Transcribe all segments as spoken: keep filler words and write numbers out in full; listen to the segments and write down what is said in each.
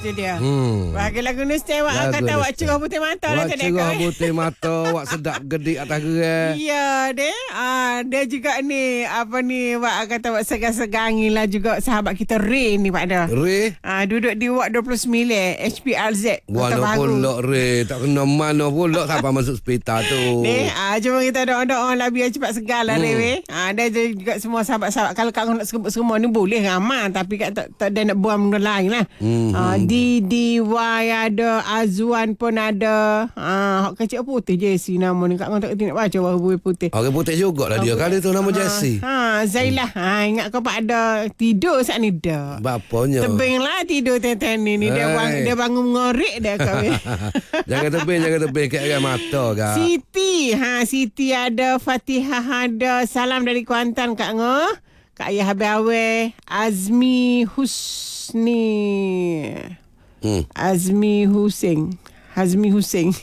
tu dia. Hmm. Bagi lagu ni stay awak Lagu kata ni awak stay. cerah putih mata lah Wak tadi. cerah putih mata, wak sedap gedik atas gerai. Ya, dia. Ah, dia juga ni apa ni awak kata awak segang-segangi lah juga sahabat kita Ray ni Pak Dah. Ray? Ah, duduk di Ward dua puluh sembilan H P R Z. Kota Mana Baru. pula Ray, tak kena mana pula siapa masuk hospital tu. Ni, ah, cuma kita doa-doa lah biar cepat segar lah Hmm. Ray. Ah, dia juga semua sahabat-sahabat. Kalau kau nak sebut semua ni boleh ramai. Tapi kat tak, tak ada nak buang benda lain lah. Hmm. Ah, D D Y ada, Azwan pun ada. Ah, hak kecil putih Jessie nama ni. Kak orang tak kerti nak baca baru putih. Orang putih jugalah dia. Kali tu nama Jessie. Ha, Zailah. Ha, ingat kau Pak ada tidur saat ni dah. Bapanya. Tebing lah tidur tenten ni. ni. Dia, bang, dia bangun mengorik dia kau. Jangan tebing, jangan tebing kat arah mata kak. Siti. Ha, Siti ada, Fatihah ada. Salam dari Kuantan Kak Ngoh. Kak Ayah Habib Awe. Azmi Husni. Hmm. Azmi Hussein. Hazmi Hussein.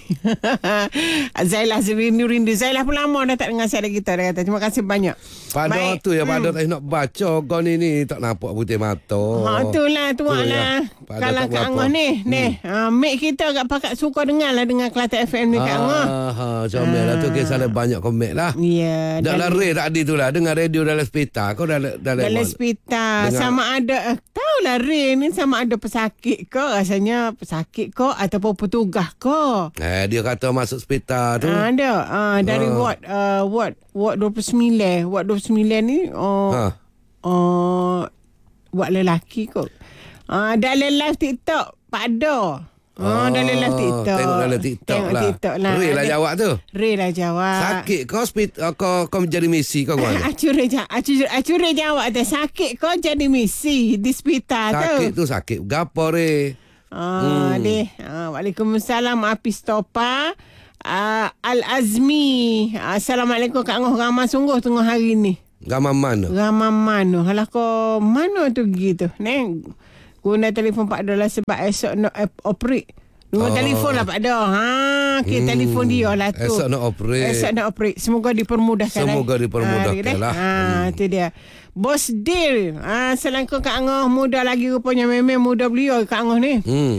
Zailah rindu rindu. Zailah pun lama dah tak dengar saya kita. Dia kata terima kasih banyak. Pada tu ya, pada hmm. tak nak baca kau ni ni tak nampak putih mata. Ha itulah tuak tu lah. Ya. Kalau Kak Angah ni, hmm. ni, uh, mate kita agak pakat suka dengar lah dengan Kelantan F M ni Kak Angah. Ha, comel lah tu kisah ada banyak komen lah. Ya. Dah lah Ray tadi tu lah dengar radio dalam hospital. Kau dah dalam dalam hospital sama ada uh, tahulah Ray ni sama ada pesakit ke rasanya pesakit ke ataupun petugas ke. Eh dia kata masuk hospital tu. Ha, ada. Uh, dari Ha. ward uh, ward ward dua puluh sembilan. Ward dua puluh sembilan ni uh, Ha. uh, ward lelaki kot. Uh, dalam live TikTok Pak Do. Oh, dalam live TikTok. Tengok dalam TikTok Tengok lah. TikTok lah. Ray lah Ada- jawab tu. Ray lah jawab. Sakit kau hospital kau kau menjadi misi kau mana? Acure jawab. Acure, acure jawab tu. Sakit kau jadi misi di hospital tu. Sakit tu sakit. Gapo Ray? Ah, hmm. deh. Ah, Waalaikumsalam Apis Topa. Ah, Al-Azmi. Assalamualaikum Kak Ngoh. Ramai sungguh tengah hari ni. Gamam mana? Ramai mana? Halah kau mana tu gitu. Neng. Guna telefon Pak Dola sebab esok nak operate. Nombor oh. telefon lah Pak Dola. Ha, okay, hmm. telefon dia lah tu. Esok nak operate. Esok nak operate. Semoga dipermudahkan. Semoga eh. dipermudahkan ha, lah. Ha, hmm. tu dia. Bos Dil. Ha, Assalamualaikum Kak Ngoh. Muda lagi rupanya. Memang muda beliau Kak Ngoh ni. Hmm.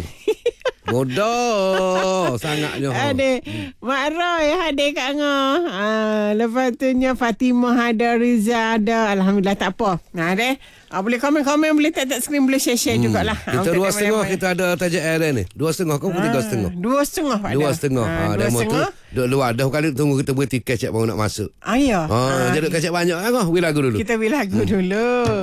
Bodoh sangatnya. Ada Mak Roy ada Kak Ngoh. Ha, lepas tu nya Fatimah ada, Riza ada. Alhamdulillah tak apa. Nah deh. Ha, boleh komen-komen, boleh tak-tak screen, boleh share-share hmm. jugalah. Kita dua setengah kita ada tajuk air ni. Dua setengah kau pun tiga setengah. Dua setengah Pak Dua dah. setengah. Ha, dua demo tu setengah. duduk luar dah kali tunggu kita berhenti kecek baru nak masuk. Ah ya. Ha, jadi kecek banyak kan kau. Bagi lagu dulu. Kita beli lagu hmm. dulu.